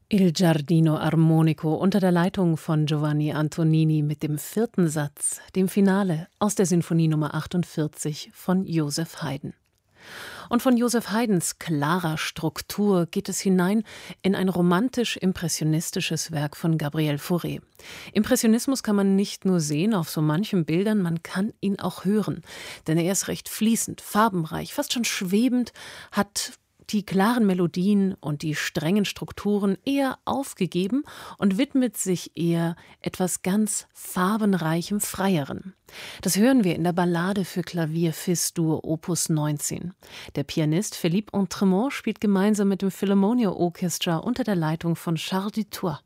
Il Giardino Armonico unter der Leitung von Giovanni Antonini mit dem 4. Satz, dem Finale aus der Sinfonie Nummer 48 von Joseph Haydn. Und von Joseph Haydns klarer Struktur geht es hinein in ein romantisch-impressionistisches Werk von Gabriel Fauré. Impressionismus kann man nicht nur sehen auf so manchen Bildern, man kann ihn auch hören. Denn er ist recht fließend, farbenreich, fast schon schwebend, hat die klaren Melodien und die strengen Strukturen eher aufgegeben und widmet sich eher etwas ganz farbenreichem, freierem. Das hören wir in der Ballade für Klavier Fis-Dur Opus 19. Der Pianist Philippe Entremont spielt gemeinsam mit dem Philharmonia Orchestra unter der Leitung von Charles Dutoit.